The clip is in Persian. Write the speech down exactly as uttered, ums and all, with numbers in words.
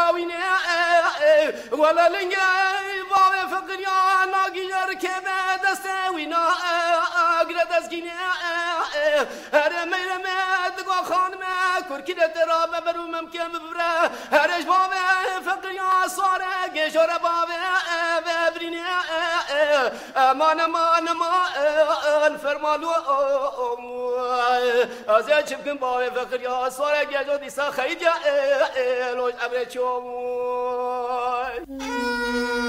وینه ولا لنگه باب فقر یا ناگیر که به دست وینا اگر دست گینه هر میرم دگاه خانم کرکیده ترا ببرو ممکن ببره هرش باب فقر یا ساره گشور باب ببرینه امان امان امان فرمالو از چپکن باب فقر یا ساره گشور دیسا خیجا لوش ابره چوم